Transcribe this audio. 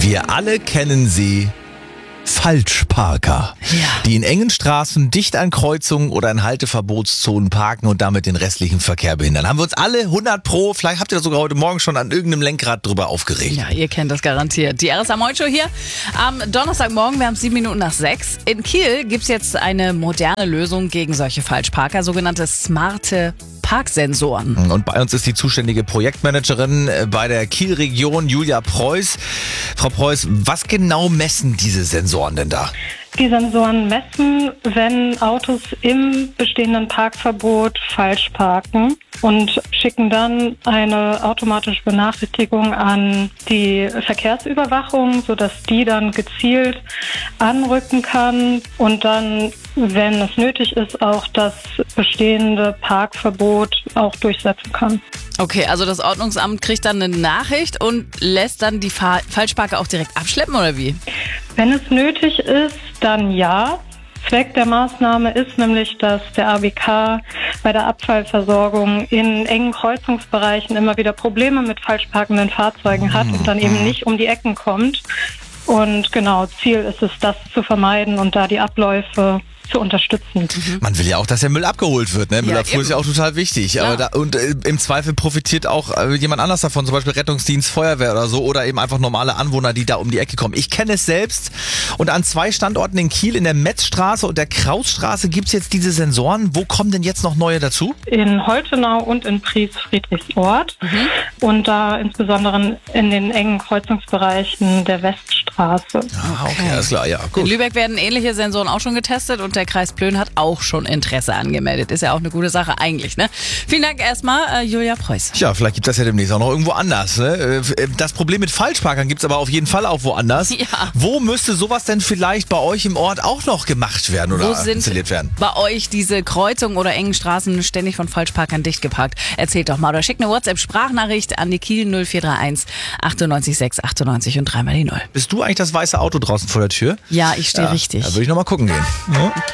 Wir alle kennen sie. Falschparker, die in engen Straßen dicht an Kreuzungen oder in Halteverbotszonen parken und damit den restlichen Verkehr behindern. Haben wir uns alle 100%, vielleicht habt ihr sogar heute Morgen schon an irgendeinem Lenkrad drüber aufgeregt. Ja, ihr kennt das garantiert. Die RSA Moin Show hier am Donnerstagmorgen, wir haben 7 Minuten nach 6. In Kiel gibt's jetzt eine moderne Lösung gegen solche Falschparker, sogenannte smarte Parksensoren. Und bei uns ist die zuständige Projektmanagerin bei der Kiel-Region, Julia Preuß. Frau Preuß, was genau messen diese Sensoren denn da? Die Sensoren messen, wenn Autos im bestehenden Parkverbot falsch parken und schicken dann eine automatische Benachrichtigung an die Verkehrsüberwachung, sodass die dann gezielt anrücken kann und dann, wenn es nötig ist, auch das bestehende Parkverbot auch durchsetzen kann. Okay, also das Ordnungsamt kriegt dann eine Nachricht und lässt dann die Falschparker auch direkt abschleppen, oder wie? Wenn es nötig ist, dann ja. Zweck der Maßnahme ist nämlich, dass der ABK bei der Abfallversorgung in engen Kreuzungsbereichen immer wieder Probleme mit falsch parkenden Fahrzeugen hat und dann eben nicht um die Ecken kommt. Und genau, Ziel ist es, das zu vermeiden und da die Abläufe zu unterstützen. Man will ja auch, dass der Müll abgeholt wird. Ne? Müllabfuhr ist ja auch total wichtig. Aber im Zweifel profitiert auch jemand anders davon, zum Beispiel Rettungsdienst, Feuerwehr oder so, oder eben einfach normale Anwohner, die da um die Ecke kommen. Ich kenne es selbst und an 2 Standorten in Kiel, in der Metzstraße und der Krausstraße, gibt es jetzt diese Sensoren. Wo kommen denn jetzt noch neue dazu? In Holtenau und in Pries-Friedrichsort und da insbesondere in den engen Kreuzungsbereichen der Weststraße. Ah, okay, alles klar, ja, gut. In Lübeck werden ähnliche Sensoren auch schon getestet und der Kreis Plön hat auch schon Interesse angemeldet. Ist ja auch eine gute Sache eigentlich, ne? Vielen Dank erstmal, Julia Preuß. Ja, vielleicht gibt es das ja demnächst auch noch irgendwo anders. Ne? Das Problem mit Falschparkern gibt es aber auf jeden Fall auch woanders. Ja. Wo müsste sowas denn vielleicht bei euch im Ort auch noch gemacht werden oder installiert werden? Bei euch diese Kreuzungen oder engen Straßen ständig von Falschparkern dicht geparkt? Erzählt doch mal oder schickt eine WhatsApp-Sprachnachricht an die Kiel 0431 98 6 98 und 3 mal die 0. Bist du eigentlich das weiße Auto draußen vor der Tür? Ja, ich stehe richtig. Da würde ich noch mal gucken gehen. Ja.